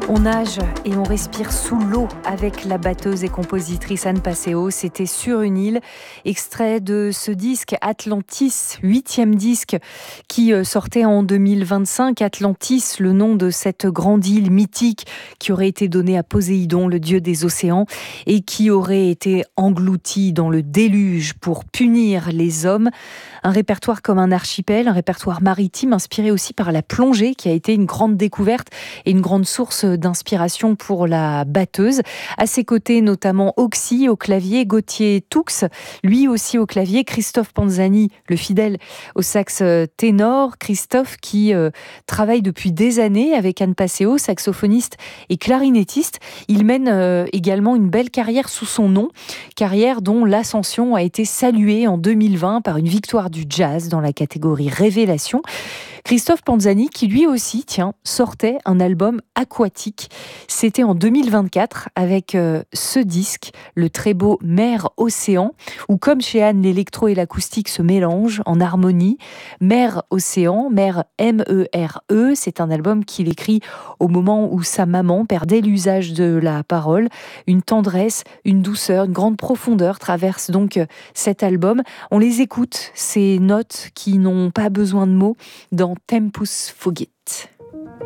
On nage et on respire sous l'eau avec la batteuse et compositrice Anne Passeo. C'était Sur une île, extrait de ce disque Atlantis, 8e disque qui sortait en 2025. Atlantis, le nom de cette grande île mythique qui aurait été donnée à Poséidon, le dieu des océans, et qui aurait été engloutie dans le déluge pour punir les hommes. Un répertoire comme un archipel, un répertoire maritime inspiré aussi par la plongée qui a été une grande découverte et une grande source d'inspiration pour la batteuse. À ses côtés, notamment Oxy au clavier, Gauthier Toux, lui aussi au clavier, Christophe Panzani, le fidèle au sax ténor. Christophe qui travaille depuis des années avec Anne Passeo, saxophoniste et clarinettiste. Il mène également une belle carrière sous son nom, carrière dont l'ascension a été saluée en 2020 par une victoire du jazz dans la catégorie Révélation. Christophe Panzani qui lui aussi, sortait un album aquatique. C'était en 2024 avec ce disque, le très beau Mer-Océan, où comme chez Anne, l'électro et l'acoustique se mélangent en harmonie. Mer-Océan, Mer M-E-R-E, c'est un album qu'il écrit au moment où sa maman perdait l'usage de la parole. Une tendresse, une douceur, une grande profondeur traverse donc cet album. On les écoute, ces notes qui n'ont pas besoin de mots, dans Tempus Fugit.